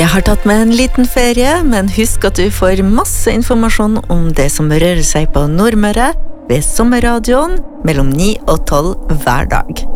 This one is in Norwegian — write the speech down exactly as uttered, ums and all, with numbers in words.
Jeg har tatt med en liten ferie, men husk at du får masse informasjon om det som rører seg på Nordmøre ved sommerradioen mellom ni og tolv hver dag.